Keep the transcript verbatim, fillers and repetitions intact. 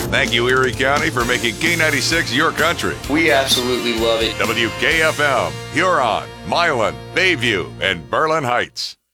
Thank you, Erie County, for making K ninety-six your country. We absolutely love it. W K F M, Huron, Milan, Bayview, and Berlin Heights.